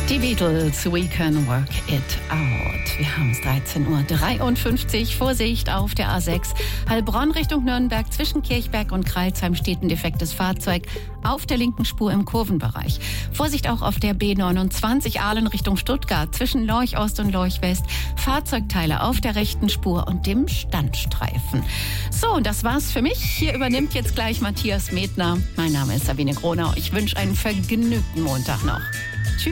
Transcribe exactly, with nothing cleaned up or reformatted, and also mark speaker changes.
Speaker 1: Die Beatles, We Can Work It Out. Wir haben es dreizehn Uhr dreiundfünfzig. Vorsicht auf der A sechs. Heilbronn Richtung Nürnberg. Zwischen Kirchberg und Crailsheim steht ein defektes Fahrzeug auf der linken Spur im Kurvenbereich. Vorsicht auch auf der B neunundzwanzig Aalen Richtung Stuttgart. Zwischen Lorch Ost und Lorch West. Fahrzeugteile auf der rechten Spur und dem Standstreifen. So, und das war's für mich. Hier übernimmt jetzt gleich Matthias Medner. Mein Name ist Sabine Gronau. Ich wünsche einen vergnügten Montag noch.